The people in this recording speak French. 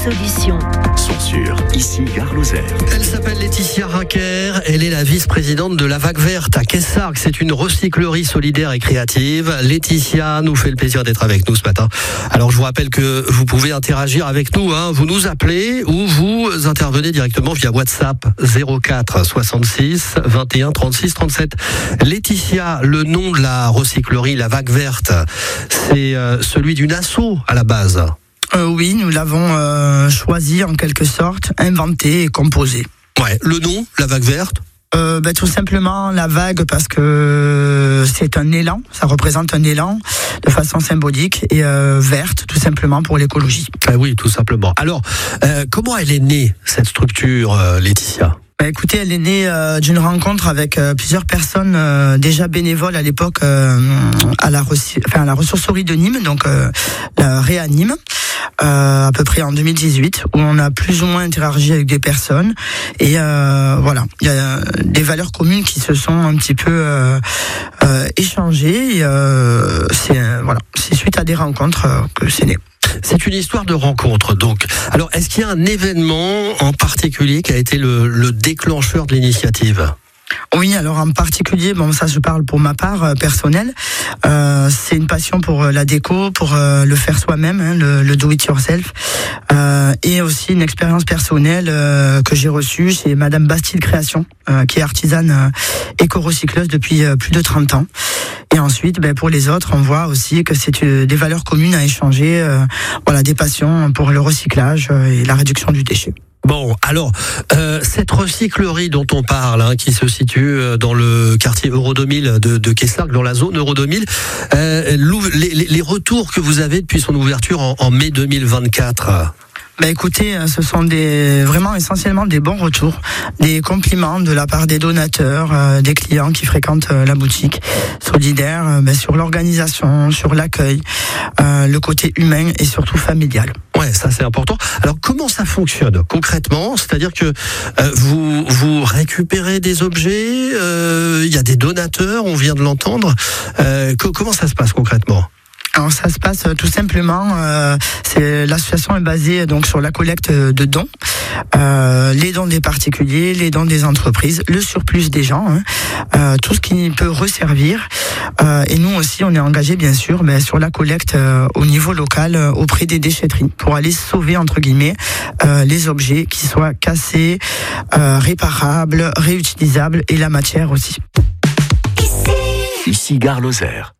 solutions sont sur ici Gare Lozère. Elle s'appelle Laetitia Raquer, elle est la vice-présidente de la Vague Verte à Kessargues. C'est une recyclerie solidaire et créative. Laetitia nous fait le plaisir d'être avec nous ce matin. Alors je vous rappelle que vous pouvez interagir avec nous, vous nous appelez ou vous intervenez directement via WhatsApp 04 66 21 36 37. Laetitia, le nom de la recyclerie, la Vague Verte, c'est celui d'une asso à la base. Oui, nous l'avons choisi en quelque sorte, inventé et composé. Ouais, le nom, la Vague Verte? Tout simplement la vague parce que c'est un élan, ça représente un élan de façon symbolique et verte tout simplement pour l'écologie. Ah oui, tout simplement. Alors, comment elle est née cette structure, Laetitia ? Écoutez, elle est née d'une rencontre avec plusieurs personnes déjà bénévoles à l'époque à la ressourcerie de Nîmes, donc la Réanime. À peu près en 2018, où on a plus ou moins interagi avec des personnes et voilà, il y a des valeurs communes qui se sont un petit peu échangées. Et, c'est suite à des rencontres que c'est né. C'est une histoire de rencontre, donc. Alors, est-ce qu'il y a un événement en particulier qui a été le déclencheur de l'initiative ? Oui, alors en particulier, ça je parle pour ma part personnelle, c'est une passion pour la déco, pour le faire soi-même, le do it yourself, et aussi une expérience personnelle que j'ai reçue chez Madame Bastille Création, qui est artisane éco-recycleuse depuis plus de 30 ans. Et ensuite, pour les autres, on voit aussi que c'est des valeurs communes à échanger, des passions pour le recyclage et la réduction du déchet. Bon, alors, cette recyclerie dont on parle, qui se situe dans le quartier Euro 2000 de Kessargues, dans la zone Euro 2000, les retours que vous avez depuis son ouverture en mai 2024 ? Écoutez, ce sont vraiment essentiellement des bons retours, des compliments de la part des donateurs, des clients qui fréquentent la boutique solidaire, sur l'organisation, sur l'accueil, le côté humain et surtout familial. Ouais, ça c'est important. Alors comment ça fonctionne concrètement ? C'est-à-dire que vous récupérez des objets, il y a des donateurs, on vient de l'entendre. Comment ça se passe concrètement ? Alors ça se passe tout simplement, l'association est basée donc sur la collecte de dons, les dons des particuliers, les dons des entreprises, le surplus des gens, tout ce qui peut resservir. Et nous aussi, on est engagé bien sûr sur la collecte au niveau local auprès des déchetteries pour aller sauver entre guillemets les objets qui soient cassés, réparables, réutilisables et la matière aussi. Ici Gare Lozère.